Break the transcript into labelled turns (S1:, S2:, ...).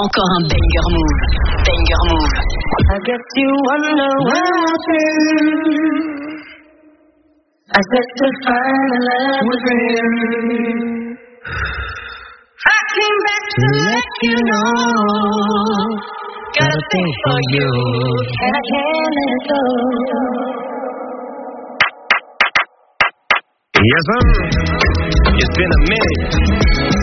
S1: Encore un banger move. Banger move.
S2: I guess you wonder where I've been. I said to find a love within. I came back to let you know. Got a thing for you, and I can't let it go.
S3: Yes, sir. It's been a minute.